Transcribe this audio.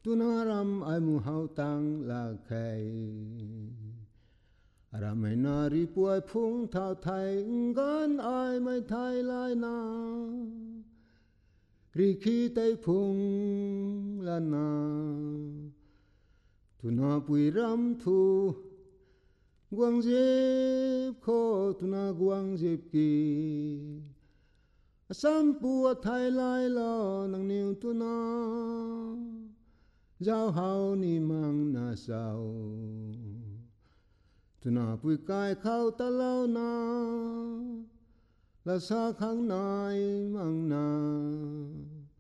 tu na ram ai mu hau tang la khay ram ai na ri puai phung thao thai gan ai mai thai lai na ri khi tây phung la na tu na pui ram thu guang dip kho tu na guang dip ki sam pu thai lai lo nang niu tu na giao hao ni mang na sao tu na pui kai khao ta lao na là xa kháng nai mang na